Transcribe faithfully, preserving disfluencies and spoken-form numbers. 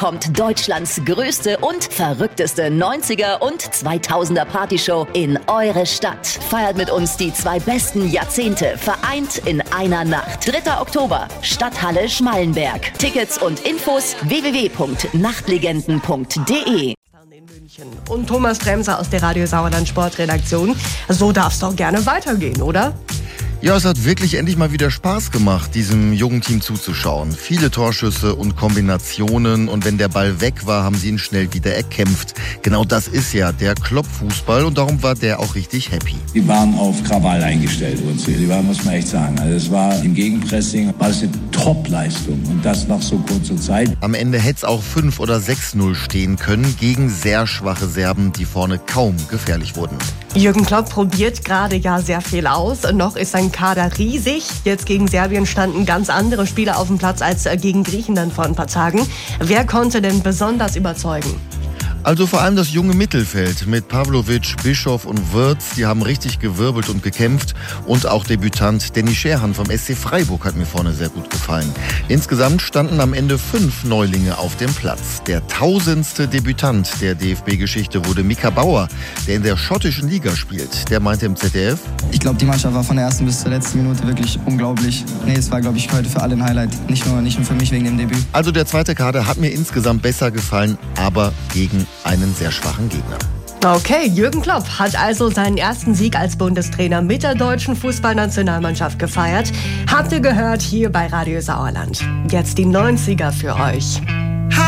kommt Deutschlands größte und verrückteste neunziger und zweitausender Partyshow in eure Stadt. Feiert mit uns die zwei besten Jahrzehnte, vereint in einer Nacht. dritter Oktober, Stadthalle Schmallenberg. Tickets und Infos w w w punkt nachtlegenden punkt de. In München. Und Thomas Bremser aus der Radio Sauerland Sportredaktion. So darf es doch gerne weitergehen, oder? Ja, es hat wirklich endlich mal wieder Spaß gemacht, diesem jungen Team zuzuschauen. Viele Torschüsse und Kombinationen, und wenn der Ball weg war, haben sie ihn schnell wieder erkämpft. Genau das ist ja der Klopp-Fußball, und darum war der auch richtig happy. Die waren auf Krawall eingestellt, uns. Die waren, muss man echt sagen. Also es war im Gegenpressing, war es eine Top-Leistung, und das nach so kurzer Zeit. Am Ende hätte es auch fünf oder sechs null stehen können gegen sehr schwache Serben, die vorne kaum gefährlich wurden. Jürgen Klopp probiert gerade ja sehr viel aus. Noch ist sein Kader riesig. Jetzt gegen Serbien standen ganz andere Spieler auf dem Platz als gegen Griechenland vor ein paar Tagen. Wer konnte denn besonders überzeugen? Also vor allem das junge Mittelfeld mit Pavlovic, Bischof und Wirtz, die haben richtig gewirbelt und gekämpft. Und auch Debütant Danny Scherhan vom S C Freiburg hat mir vorne sehr gut gefallen. Insgesamt standen am Ende fünf Neulinge auf dem Platz. Der tausendste Debütant der D F B-Geschichte wurde Mika Bauer, der in der schottischen Liga spielt. Der meinte im Z D F: Ich glaube, die Mannschaft war von der ersten bis zur letzten Minute wirklich unglaublich. Nee, es war, glaube ich, heute für alle ein Highlight. Nicht nur, nicht nur für mich wegen dem Debüt. Also der zweite Kader hat mir insgesamt besser gefallen, aber gegen einen sehr schwachen Gegner. Okay, Jürgen Klopp hat also seinen ersten Sieg als Bundestrainer mit der deutschen Fußballnationalmannschaft gefeiert. Habt ihr gehört hier bei Radio Sauerland. Jetzt die neunziger für euch.